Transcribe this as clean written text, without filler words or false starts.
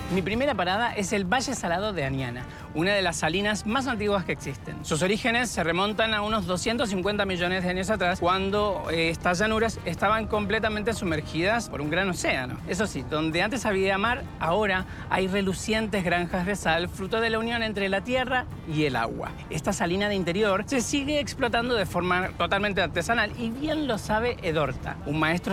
Mi primera parada es el Valle Salado de Aniana, una de las salinas más antiguas que existen. Sus orígenes se remontan a unos 250 millones de años atrás, cuando estas llanuras estaban completamente sumergidas por un gran océano. Eso sí, donde antes había mar, ahora hay relucientes granjas de sal, fruto de la unión entre la tierra y el agua. Esta salina de interior se sigue explotando de forma totalmente artesanal, y bien lo sabe Edorta, un maestro